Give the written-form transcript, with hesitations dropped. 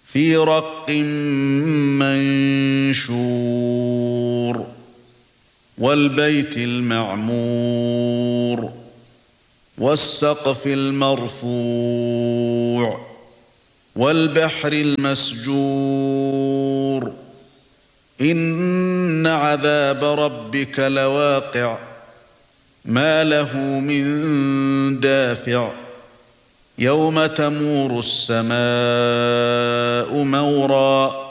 في رق منشور والبيت المعمور والسقف المرفوع والبحر المسجور إن عذاب ربك لواقع ما له من دافع يوم تمور السماء مورا